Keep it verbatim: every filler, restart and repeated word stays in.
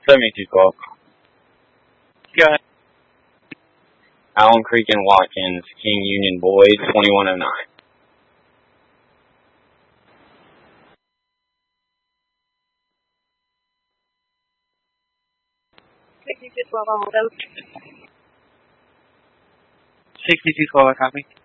seventy-two twelve. Go ahead. Allen Creek and Watkins, King Union Boys, twenty-one oh nine. sixty-two twelve, I'll hold those. sixty-two twelve, copy.